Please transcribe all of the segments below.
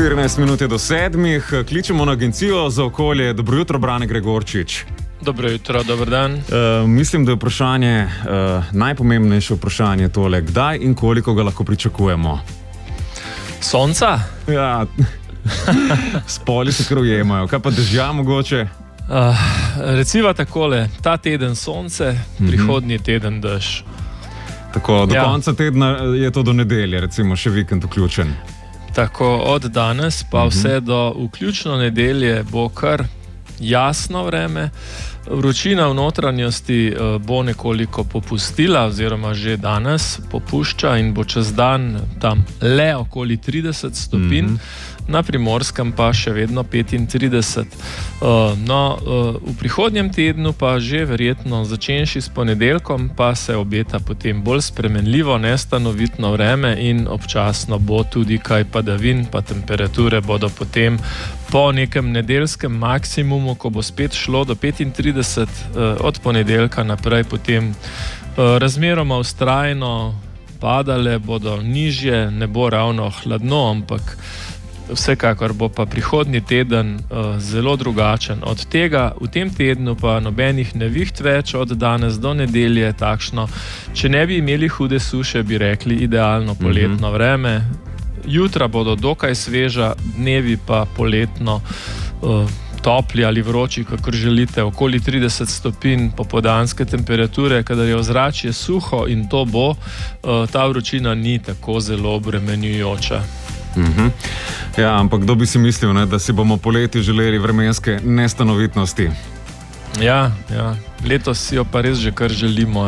14 minut je do 7. Kličemo na Agencijo za okolje. Dobro jutro, Brane Gregorčič. Dobro jutro, dober dan. Mislim, da je vprašanje, najpomembnejše vprašanje tole. Kdaj in koliko ga lahko pričakujemo? Sonca? Ja, spoli se kar ujemajo. Kaj pa dežja mogoče? Reciva takole, ta teden sonce, prihodnji teden dež. Tako, do konca tedna je to do nedelje, recimo še vikend vključen. Tako, od danes pa vse do vključno nedelje bo kar jasno vreme. Vročina v notranjosti bo nekoliko popustila oziroma že danes popušča in bo čez dan tam le okoli 30 stopinj, na Primorskem pa še vedno 35. V prihodnjem tednu pa že verjetno začenši s ponedeljkom pa se obeta potem bolj spremenljivo, nestanovitno vreme in občasno bo tudi kaj padavin, pa temperature bodo potem po nekem nedeljskem maksimumu, ko bo spet šlo do 35, od ponedeljka naprej potem razmeroma vztrajno padale, bodo nižje, ne bo ravno hladno, ampak vsekakor bo pa prihodnji teden zelo drugačen od tega. V tem tednu pa nobenih neviht več, od danes do nedelje takšno. Če ne bi imeli hude suše, bi rekli idealno poletno vreme. Jutra bodo dokaj sveža, dnevi pa poletno topli ali vroči, kakor želite, okoli 30 stopinj popoldanske temperature, kadar je ozračje suho in to bo, ta vročina ni tako zelo obremenjujoča. Ja, ampak kdo bi si mislil, da si bomo poleti želeli vremenske nestanovitnosti? Ja, letos si jo pa res že kar želimo.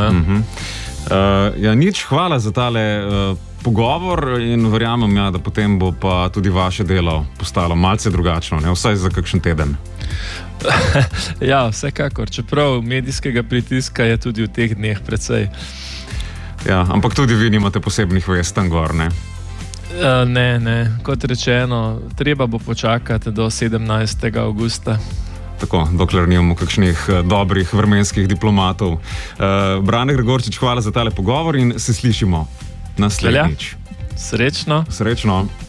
Nič, hvala za tale pogovor in verjamem, da potem bo pa tudi vaše delo postalo malce drugačno, vsaj za kakšen teden. Ja, vsekakor, čeprav medijskega pritiska je tudi v teh dneh precej. Ja, ampak tudi vi nimate posebnih vez tam gor, ne? Ne, kot rečeno, treba bo počakati do 17. avgusta. Tako, dokler nimamo kakšnih dobrih vremenskih diplomatov. Brane Gregorčič, hvala za tale pogovor in se slišimo naslednjič. Srečno. Srečno.